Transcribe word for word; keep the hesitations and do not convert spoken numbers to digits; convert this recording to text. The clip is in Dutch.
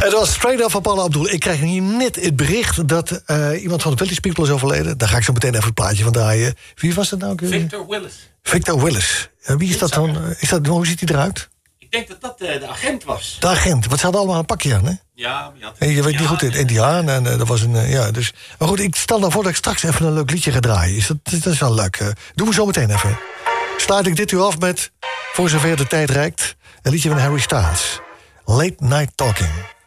Het was straight off van Paula Abdul. Ik krijg hier net het bericht dat uh, iemand van de Village People is overleden. Daar ga ik zo meteen even het plaatje van draaien. Wie was dat nou? Victor Willis. Victor Willis. Uh, wie is dat dan? Uh, is dat, hoe ziet hij eruit? Ik denk dat dat uh, de agent was. De agent. Wat ze hadden allemaal een pakje aan, hè? Ja, maar je, had en je weet niet goed, het Indiaan. En uh, dat was een, uh, ja, dus. Maar goed, ik stel dan voor dat ik straks even een leuk liedje ga draaien. Is dat, dat is wel leuk. Uh, doen we zo meteen even. Sluit ik dit uur af met, voor zover de tijd reikt, een liedje van Harry Styles. Late Night Talking.